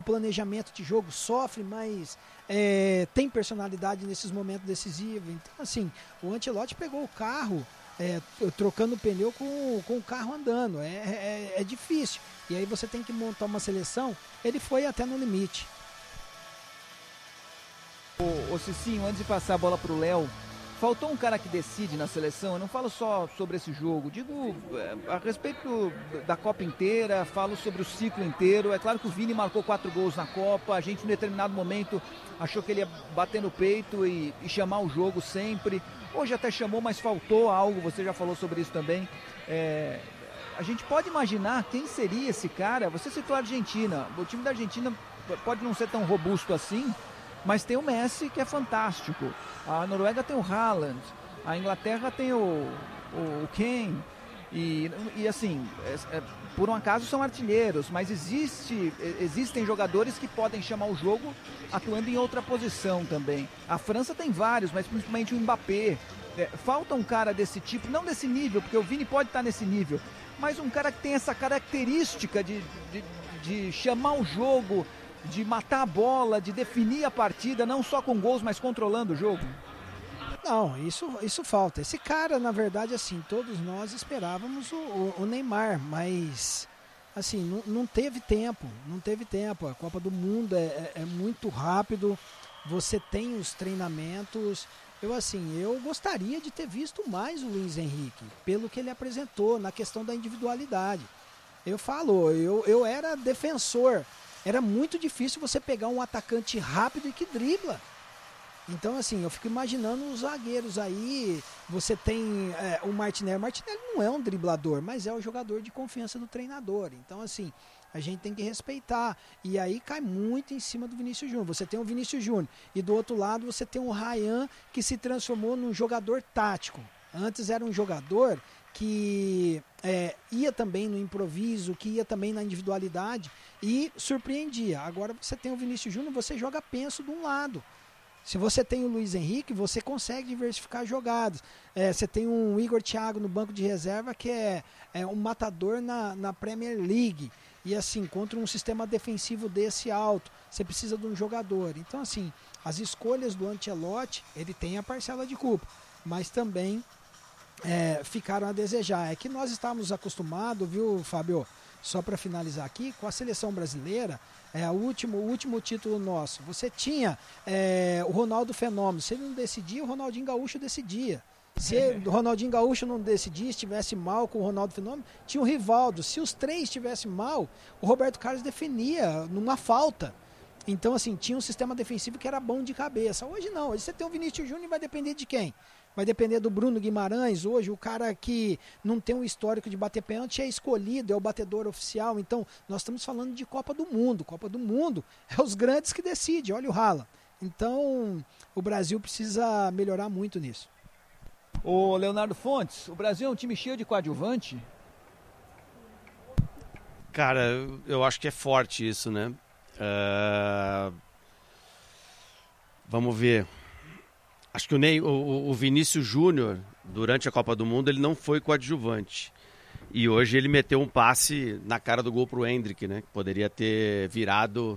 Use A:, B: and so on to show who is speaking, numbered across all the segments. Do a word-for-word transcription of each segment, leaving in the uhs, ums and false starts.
A: planejamento de jogo, sofre, mas é, tem personalidade nesses momentos decisivos. Então, assim, o Ancelotti pegou o carro, é, trocando o pneu com, com o carro andando. É, é, é difícil. E aí você tem que montar uma seleção. Ele foi até no limite.
B: Ô, ô Cicinho, antes de passar a bola pro Léo, faltou um cara que decide na seleção. Eu não falo só sobre esse jogo, digo é, a respeito da Copa inteira, falo sobre o ciclo inteiro. É claro que o Vini marcou quatro gols na Copa, a gente em determinado momento achou que ele ia bater no peito e, e chamar o jogo sempre. Hoje até chamou, mas faltou algo, você já falou sobre isso também. É, a gente pode imaginar quem seria esse cara. Você citou a Argentina, o time da Argentina pode não ser tão robusto assim, mas tem o Messi, que é fantástico. A Noruega tem o Haaland. A Inglaterra tem o, o, o Kane. E, e assim, é, é, por um acaso são artilheiros, mas existe, existem jogadores que podem chamar o jogo atuando em outra posição também. A França tem vários, mas principalmente o Mbappé. É, falta um cara desse tipo, não desse nível, porque o Vini pode estar nesse nível, mas um cara que tem essa característica de, de, de chamar o jogo, de matar a bola, de definir a partida, não só com gols, mas controlando o jogo?
A: Não, isso, isso falta. Esse cara, na verdade, assim, todos nós esperávamos o, o, o Neymar, mas, assim, não, não teve tempo, não teve tempo. A Copa do Mundo é, é, é muito rápido, você tem os treinamentos. Eu, assim, eu gostaria de ter visto mais o Luiz Henrique, pelo que ele apresentou na questão da individualidade. Eu falo, eu, eu era defensor. Era muito difícil você pegar um atacante rápido e que dribla. Então, assim, eu fico imaginando os zagueiros aí. Você tem é, o Martinelli. O Martinelli não é um driblador, mas é o jogador de confiança do treinador. Então, assim, a gente tem que respeitar. E aí cai muito em cima do Vinícius Júnior. Você tem o Vinícius Júnior e do outro lado você tem o Ryan, que se transformou num jogador tático. Antes era um jogador que é, ia também no improviso, que ia também na individualidade e surpreendia. Agora você tem o Vinícius Júnior, você joga penso de um lado. Se você tem o Luiz Henrique, você consegue diversificar jogadas. É, você tem um Igor Thiago no banco de reserva que é, é um matador na, na Premier League. E assim, contra um sistema defensivo desse alto, você precisa de um jogador. Então assim, as escolhas do Ancelotti, ele tem a parcela de culpa, mas também É, ficaram a desejar. É que nós estávamos acostumados, viu, Fábio? Só para finalizar aqui, com a seleção brasileira, é o último, o último título nosso. Você tinha é, o Ronaldo Fenômeno. Se ele não decidia, o Ronaldinho Gaúcho decidia. Se ele, o Ronaldinho Gaúcho não decidia, estivesse mal com o Ronaldo Fenômeno, tinha o Rivaldo. Se os três estivessem mal, o Roberto Carlos definia numa falta. Então, assim, tinha um sistema defensivo que era bom de cabeça. Hoje não. Hoje você tem o Vinícius Júnior e vai depender de quem? Vai depender do Bruno Guimarães. Hoje o cara que não tem um histórico de bater pênalti é escolhido, é o batedor oficial. Então nós estamos falando de Copa do Mundo. Copa do Mundo é os grandes que decidem. Olha o Haaland. Então o Brasil precisa melhorar muito nisso.
B: Ô Leonardo Fontes, o Brasil é um time cheio de coadjuvante?
C: Cara, eu acho que é forte isso, né? Uh... Vamos ver. Acho que o, Ney, o, o Vinícius Júnior, durante a Copa do Mundo, ele não foi coadjuvante. E hoje ele meteu um passe na cara do gol pro Endrick, né? Que poderia ter virado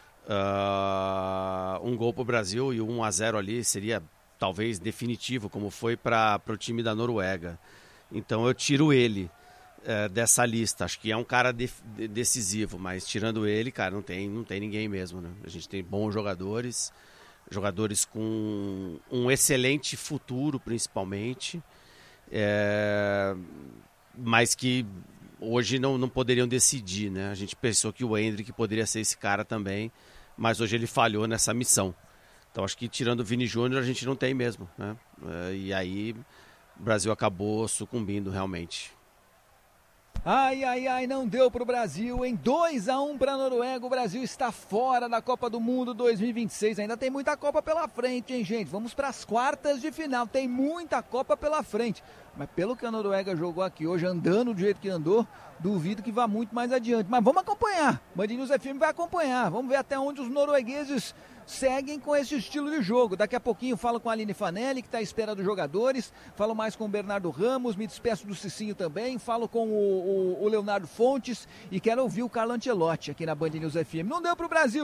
C: uh, um gol pro Brasil e o um a zero ali seria talvez definitivo, como foi para o time da Noruega. Então eu tiro ele uh, dessa lista. Acho que é um cara de, de, decisivo, mas tirando ele, cara, não tem, não tem ninguém mesmo, né? A gente tem bons jogadores... Jogadores com um excelente futuro, principalmente, é, mas que hoje não, não poderiam decidir, né? A gente pensou que o Endrick poderia ser esse cara também, mas hoje ele falhou nessa missão. Então acho que tirando o Vini Júnior a gente não tem mesmo, né? É, e aí o Brasil acabou sucumbindo realmente.
B: Ai, ai, ai, não deu pro Brasil, em dois a um para a Noruega, o Brasil está fora da Copa do Mundo dois mil e vinte e seis, ainda tem muita Copa pela frente, hein, gente? Vamos para as quartas de final, tem muita Copa pela frente, mas pelo que a Noruega jogou aqui hoje, andando do jeito que andou, duvido que vá muito mais adiante, mas vamos acompanhar, Band News F M vai acompanhar, vamos ver até onde os noruegueses seguem com esse estilo de jogo. Daqui a pouquinho falo com a Aline Fanelli, que está à espera dos jogadores, falo mais com o Bernardo Ramos, me despeço do Cicinho também, falo com o, o, o Leonardo Fontes e quero ouvir o Carlo Ancelotti aqui na Band News F M. Não deu pro Brasil.